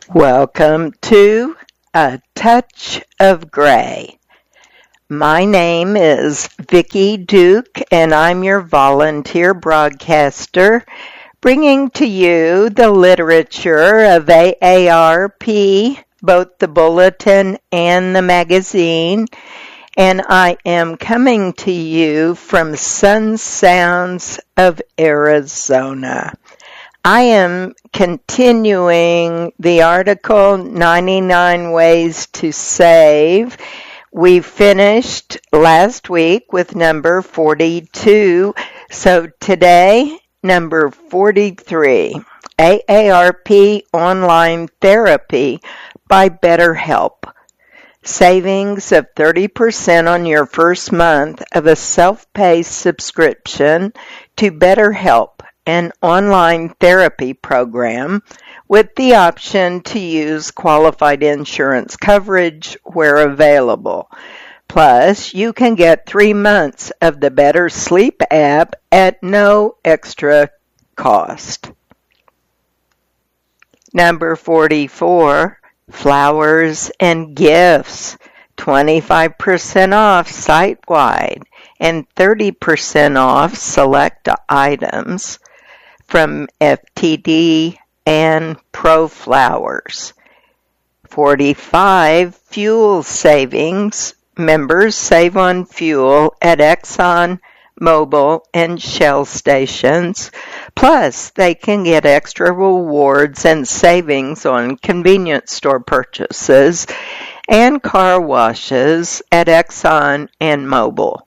Welcome to A Touch of Gray. My name is Vicki Duke, and I'm your volunteer broadcaster, bringing to you the literature of AARP, both the bulletin and the magazine, and I am coming to you from Sun Sounds of Arizona. I am continuing the article 99 Ways to Save. We finished last week with number 42, so today, number 43, AARP Online Therapy by BetterHelp. Savings of 30% on your first month of a self-pay subscription to BetterHelp, an online therapy program with the option to use qualified insurance coverage where available. Plus, you can get 3 months of the Better Sleep app at no extra cost. Number 44, Flowers and Gifts, 25% off site-wide and 30% off select items from FTD and ProFlowers. 45, Fuel Savings. Members save on fuel at Exxon, Mobil, and Shell stations. Plus, they can get extra rewards and savings on convenience store purchases and car washes at Exxon and Mobil.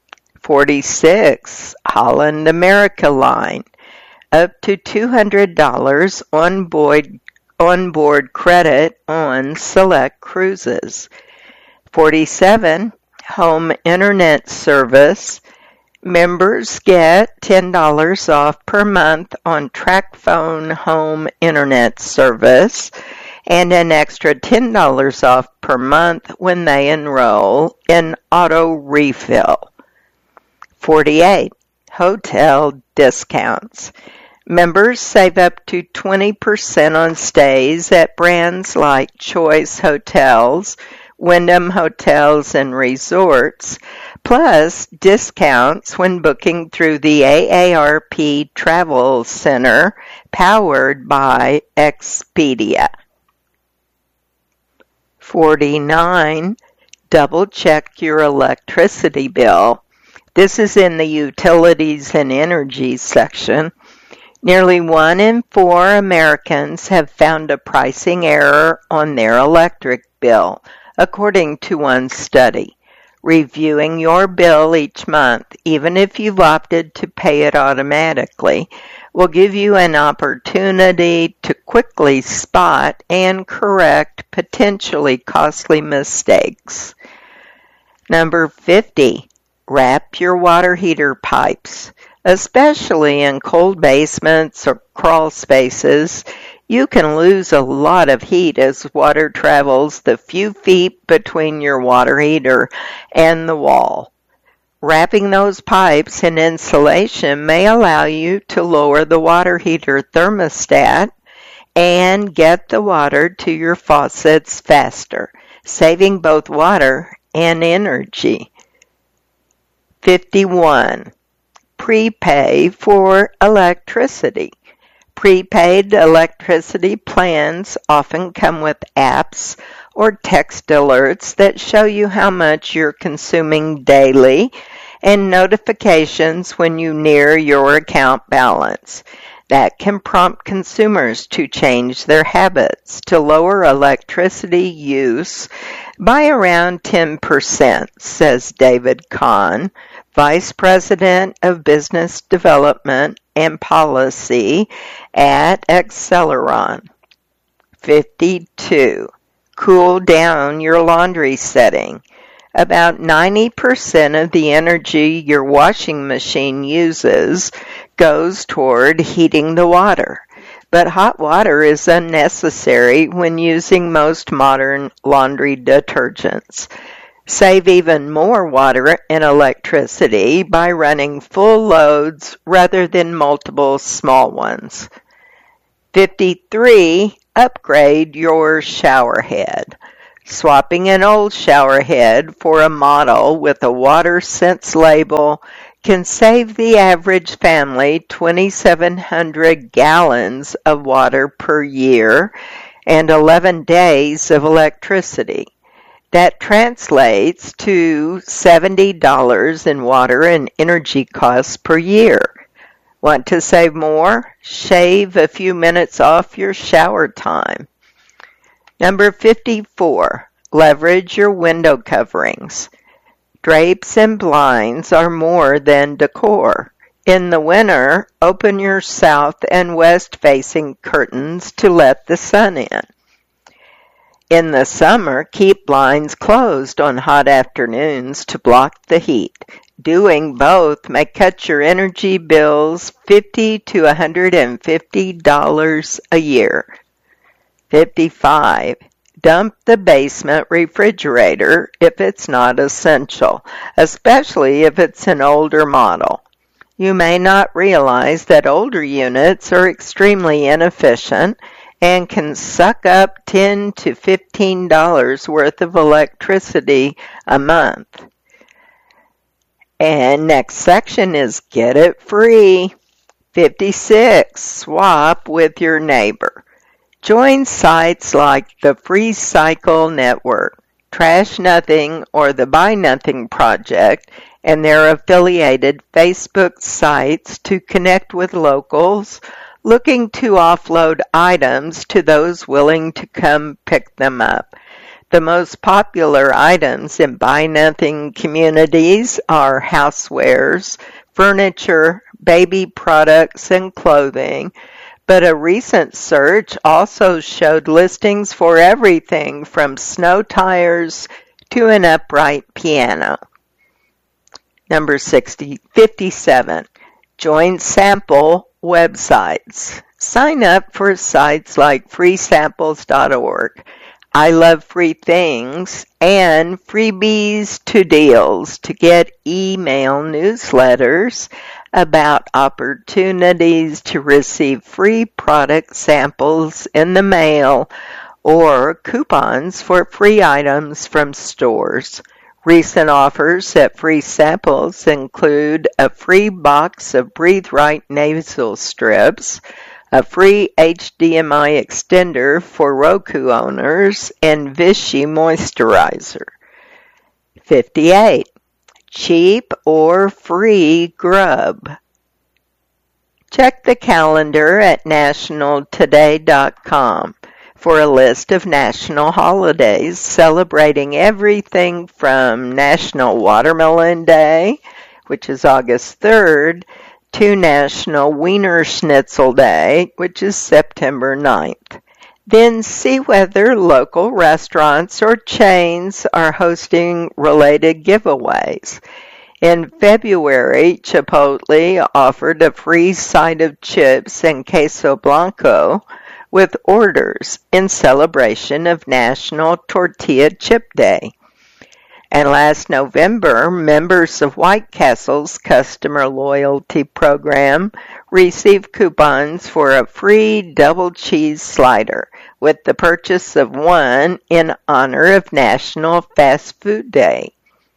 46, Holland America line. Up to $200 onboard credit on select cruises. 47, Home Internet Service. Members get $10 off per month on TracFone Home Internet Service and an extra $10 off per month when they enroll in Auto Refill. 48, Hotel Discounts. Members save up to 20% on stays at brands like Choice Hotels, Wyndham Hotels and Resorts, plus discounts when booking through the AARP Travel Center powered by Expedia. 49, double check your electricity bill. This is in the Utilities and Energy section. Nearly 1 in 4 Americans have found a pricing error on their electric bill, according to one study. Reviewing your bill each month, even if you've opted to pay it automatically, will give you an opportunity to quickly spot and correct potentially costly mistakes. Number 50, wrap your water heater pipes. Especially in cold basements or crawl spaces, you can lose a lot of heat as water travels the few feet between your water heater and the wall. Wrapping those pipes in insulation may allow you to lower the water heater thermostat and get the water to your faucets faster, saving both water and energy. 51. Prepay for electricity. Prepaid electricity plans often come with apps or text alerts that show you how much you're consuming daily and notifications when you near your account balance. That can prompt consumers to change their habits to lower electricity use by around 10%, says David Kahn, Vice President of Business Development and Policy at Acceleron. 52. Cool down your laundry setting. About 90% of the energy your washing machine uses goes toward heating the water, but hot water is unnecessary when using most modern laundry detergents. Save even more water and electricity by running full loads rather than multiple small ones. 53. upgrade your shower head. Swapping an old shower head for a model with a WaterSense label can save the average family 2,700 gallons of water per year and 11 days of electricity. That translates to $70 in water and energy costs per year. Want to save more? Shave a few minutes off your shower time. Number 54, leverage your window coverings. Drapes and blinds are more than decor. In the winter, open your south and west-facing curtains to let the sun in. In the summer, keep blinds closed on hot afternoons to block the heat. Doing both may cut your energy bills $50 to $150 a year. 55. Dump the basement refrigerator if it's not essential, especially if it's an older model. You may not realize that older units are extremely inefficient and can suck up $10 to $15 worth of electricity a month. And next section is Get It Free. 56. Swap with your neighbor. Join sites like the Free Cycle Network, Trash Nothing, or the Buy Nothing Project, and their affiliated Facebook sites to connect with locals looking to offload items to those willing to come pick them up. The most popular items in Buy Nothing communities are housewares, furniture, baby products, and clothing. But a recent search also showed listings for everything from snow tires to an upright piano. Number 57. Join sample websites. Sign up for sites like freesamples.org, I Love Free Things, and Freebies to Deals to get email newsletters about opportunities to receive free product samples in the mail or coupons for free items from stores. Recent offers at Free Samples include a free box of Breathe Right nasal strips, a free HDMI extender for Roku owners, and Vichy moisturizer. 58. Cheap or free grub. Check the calendar at nationaltoday.com for a list of national holidays celebrating everything from National Watermelon Day, which is August 3rd, to National Wiener Schnitzel Day, which is September 9th. Then see whether local restaurants or chains are hosting related giveaways. In February, Chipotle offered a free side of chips and queso blanco with orders in celebration of National Tortilla Chip Day. And last November, members of White Castle's customer loyalty program received coupons for a free double cheese slider with the purchase of one in honor of National Fast Food Day.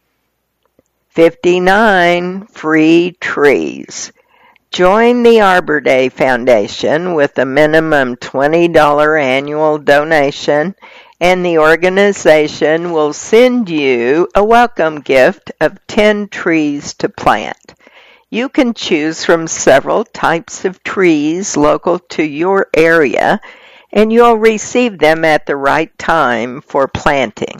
59. Free trees. Join the Arbor Day Foundation with a minimum $20 annual donation, and the organization will send you a welcome gift of 10 trees to plant. You can choose from several types of trees local to your area, and you'll receive them at the right time for planting.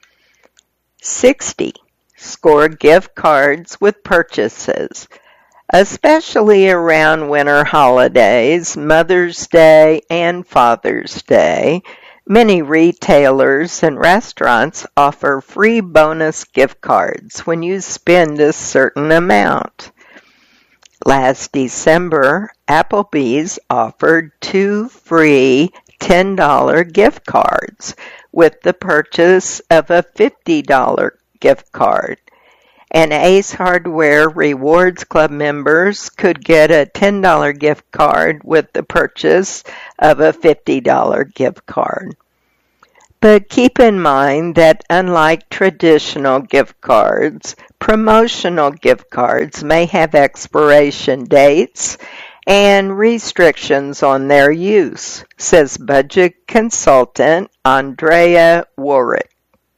60. Score gift cards with purchases. Especially around winter holidays, Mother's Day, and Father's Day, many retailers and restaurants offer free bonus gift cards when you spend a certain amount. Last December, Applebee's offered 2 free $10 gift cards with the purchase of a $50 gift card. and Ace Hardware Rewards Club members could get a $10 gift card with the purchase of a $50 gift card. But keep in mind that unlike traditional gift cards, promotional gift cards may have expiration dates and restrictions on their use, says budget consultant Andrea Warwick.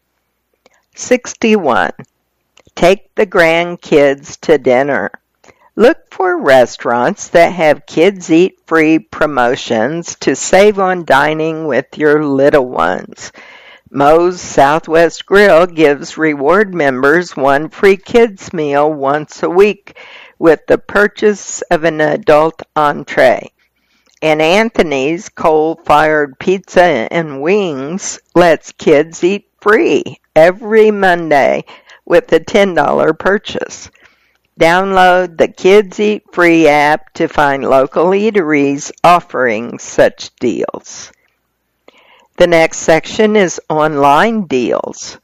61. Take the grandkids to dinner. Look for restaurants that have kids eat free promotions to save on dining with your little ones. Moe's Southwest Grill gives reward members one free kids meal once a week with the purchase of an adult entree. And Anthony's coal-fired pizza and wings lets kids eat free every Monday with a $10 purchase. Download the Kids Eat Free app to find local eateries offering such deals. The next section is online deals.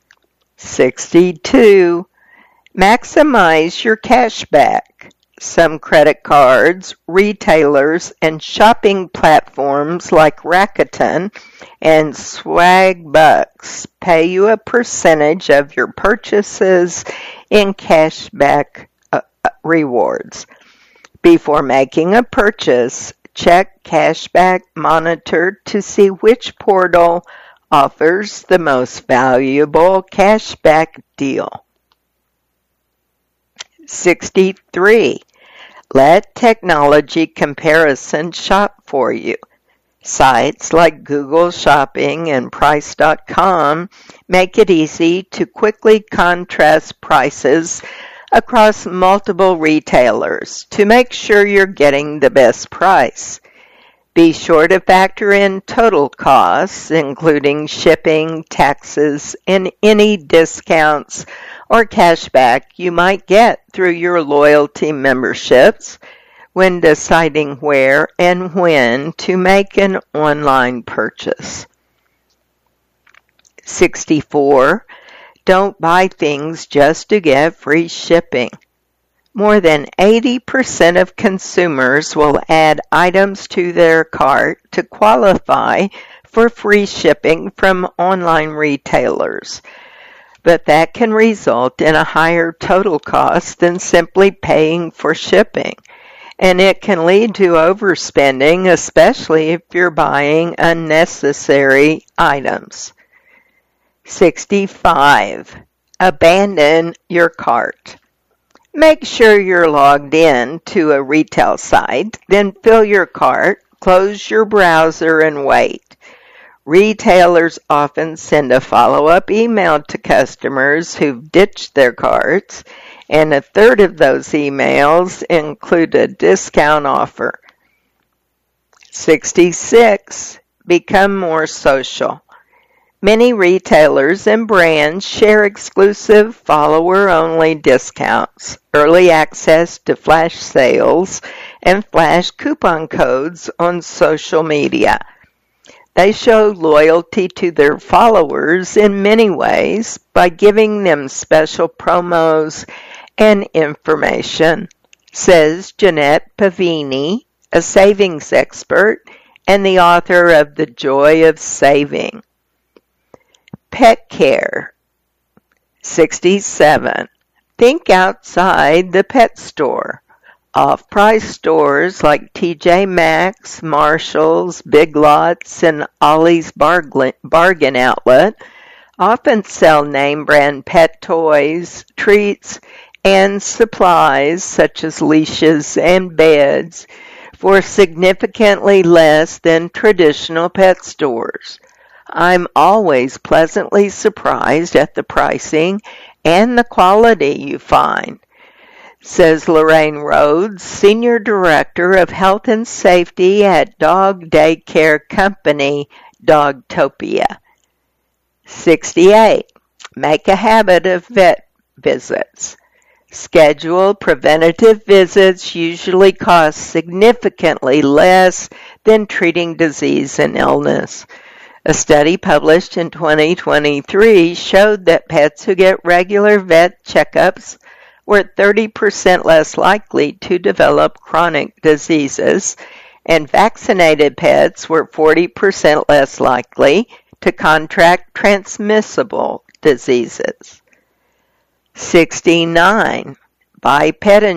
62. Maximize your cash back. Some credit cards, retailers, and shopping platforms like Rakuten and Swagbucks pay you a percentage of your purchases in cash back rewards. Before making a purchase, check Cashback Monitor to see which portal offers the most valuable cashback deal. 63. Let technology comparison shop for you. Sites like Google Shopping and Price.com make it easy to quickly contrast prices across multiple retailers to make sure you're getting the best price. Be sure to factor in total costs, including shipping, taxes, and any discounts or cashback you might get through your loyalty memberships when deciding where and when to make an online purchase. 64. Don't buy things just to get free shipping. More than 80% of consumers will add items to their cart to qualify for free shipping from online retailers. But that can result in a higher total cost than simply paying for shipping. And it can lead to overspending, especially if you're buying unnecessary items. 65. Abandon your cart. Make sure you're logged in to a retail site, then fill your cart, close your browser, and wait. Retailers often send a follow-up email to customers who've ditched their carts, and a third of those emails include a discount offer. 66. Become more social. Many retailers and brands share exclusive follower-only discounts, early access to flash sales, and flash coupon codes on social media. They show loyalty to their followers in many ways by giving them special promos and information, says Jeanette Pavini, a savings expert and the author of The Joy of Saving. Pet care. 67. Think outside the pet store. Off-price stores like TJ Maxx, Marshalls, Big Lots, and Ollie's Bargain Outlet often sell name-brand pet toys, treats, and supplies such as leashes and beds for significantly less than traditional pet stores. I'm always pleasantly surprised at the pricing and the quality you find, says Lorraine Rhodes, Senior Director of Health and Safety at dog daycare company Dogtopia. 68. Make a habit of vet visits. Scheduled preventative visits usually cost significantly less than treating disease and illness. A study published in 2023 showed that pets who get regular vet checkups were 30% less likely to develop chronic diseases, and vaccinated pets were 40% less likely to contract transmissible diseases. 69. Buy pet